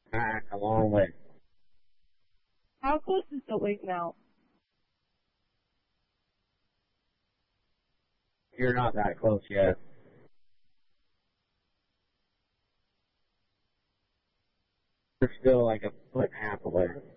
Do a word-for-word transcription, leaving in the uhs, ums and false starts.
Back a long way. How close is the lake now? You're not that close yet. You're still like a foot and a half away.